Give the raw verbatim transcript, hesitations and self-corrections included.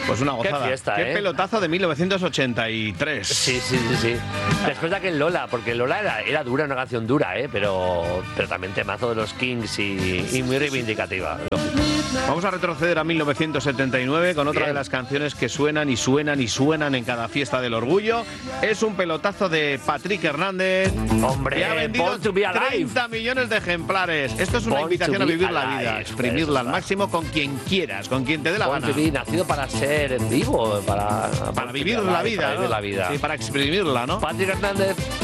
Pues una gozada. Qué fiesta, Qué ¿eh? pelotazo de mil novecientos ochenta y tres. Sí, sí, sí, sí. Después de aquel Lola, porque Lola era, era dura, una canción dura, ¿eh? Pero, pero también temazo de los Kings y, y muy reivindicativa. Vamos a retroceder a mil novecientos setenta y nueve con otra Bien. de las canciones que suenan y suenan y suenan en cada fiesta del orgullo. Es un pelotazo de Patrick Hernández. Hombre, que ha vendido Born to be alive. treinta millones de ejemplares. Esto es una Born invitación to a be vivir la alive. vida, exprimirla Eso al está. máximo con quien quieras, con quien te dé la Born gana. to be, nacido para ser en vivo, para, Para vivir la vida, para ¿no? vivir la vida. Sí, para exprimirla, ¿no? Patrick Hernández.